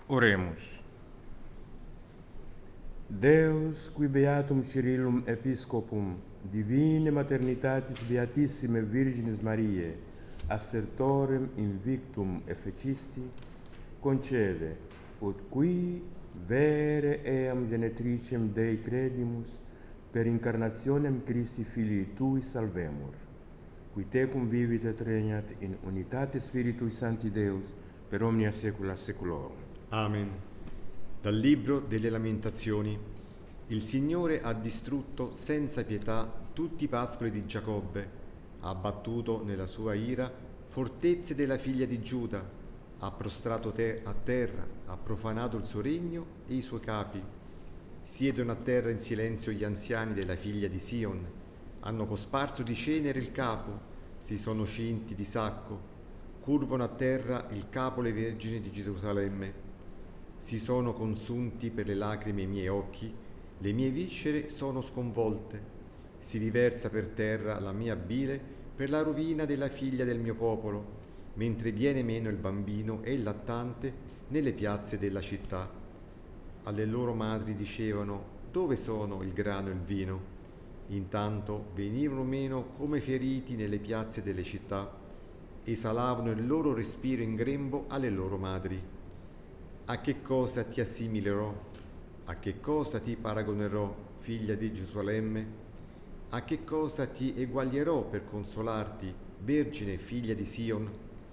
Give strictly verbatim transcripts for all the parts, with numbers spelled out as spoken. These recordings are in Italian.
Oremus. Deus, qui beatum Cyrillum episcopum, divine maternitatis beatissime Virginis Mariae, assertorem invictum efficisti, concede, ut qui vere eam genetricem Dei credimus, per incarnationem Christi Filii Tui salvemur, qui tecum vivit et regnat in unitate Spiritui Sancti Deus, per omnia saecula saeculorum. Amen. Dal Libro delle Lamentazioni. Il Signore ha distrutto senza pietà tutti i pascoli di Giacobbe, ha abbattuto nella sua ira fortezze della figlia di Giuda, ha prostrato te a terra, ha profanato il suo regno e i suoi capi. Siedono a terra in silenzio gli anziani della figlia di Sion, hanno cosparso di cenere il capo, si sono cinti di sacco, curvano a terra il capo le vergini di Gerusalemme. Si sono consunti per le lacrime i miei occhi, le mie viscere sono sconvolte. Si riversa per terra la mia bile per la rovina della figlia del mio popolo, mentre viene meno il bambino e il lattante nelle piazze della città. Alle loro madri dicevano: dove sono il grano e il vino? Intanto venivano meno come feriti nelle piazze delle città, esalavano il loro respiro in grembo alle loro madri. A che cosa ti assimilerò? A che cosa ti paragonerò, figlia di Gerusalemme? A che cosa ti eguaglierò per consolarti, vergine figlia di Sion?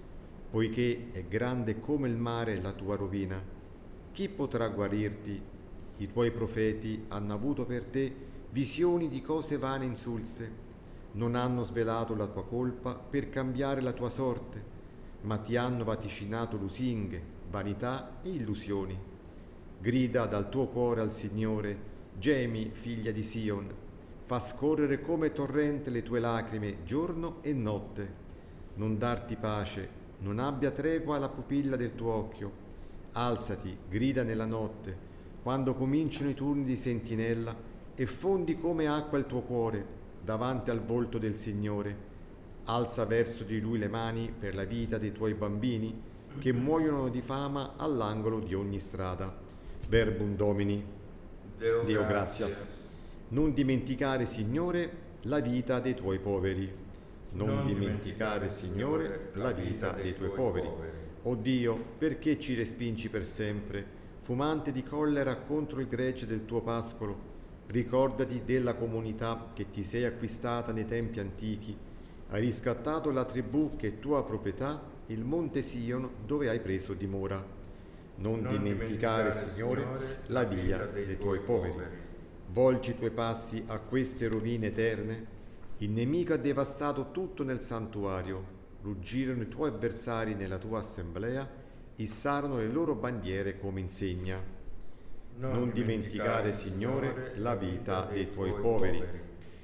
Poiché è grande come il mare la tua rovina, chi potrà guarirti? I tuoi profeti hanno avuto per te visioni di cose vane e insulse, non hanno svelato la tua colpa per cambiare la tua sorte, ma ti hanno vaticinato lusinghe, vanità e illusioni. Grida dal tuo cuore al Signore, gemi, figlia di Sion, fa scorrere come torrente le tue lacrime giorno e notte. Non darti pace, non abbia tregua la pupilla del tuo occhio. Alzati, grida nella notte, quando cominciano i turni di sentinella, e fondi come acqua il tuo cuore davanti al volto del Signore. Alza verso di Lui le mani per la vita dei tuoi bambini, che muoiono di fama all'angolo di ogni strada. Verbum Domini. Deo, Deo gratias. Non dimenticare, Signore, la vita dei tuoi poveri. Non, non dimenticare, Signore, la vita dei tuoi poveri. O Dio, perché ci respingi per sempre, fumante di collera contro il gregge del tuo pascolo? Ricordati della comunità che ti sei acquistata nei tempi antichi. Hai riscattato la tribù che è tua proprietà, il monte Sion dove hai preso dimora. Non, non dimenticare, dimenticare, Signore, la via dei, dei tuoi poveri. poveri. Volgi i tuoi passi a queste rovine eterne. Il nemico ha devastato tutto nel santuario. Ruggirono i tuoi avversari nella tua assemblea, issarono le loro bandiere come insegna. Non, non dimenticare, Signore, la vita dei tuoi poveri. poveri.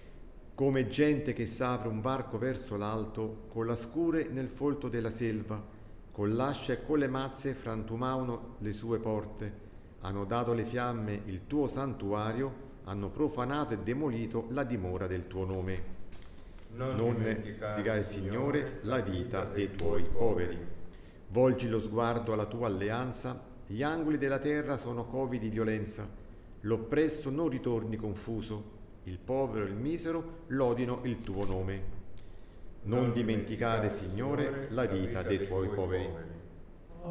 Come gente che s'apre un varco verso l'alto, con la scure nel folto della selva, con l'ascia e con le mazze frantumavano le sue porte, hanno dato alle fiamme il tuo santuario, hanno profanato e demolito la dimora del tuo nome. Non, non dimenticare, Signore, la vita dei tuoi poveri. Volgi lo sguardo alla tua alleanza, gli angoli della terra sono covi di violenza, l'oppresso non ritorni confuso, il povero e il misero lodino il tuo nome. Non dimenticare, Signore, la vita dei tuoi poveri.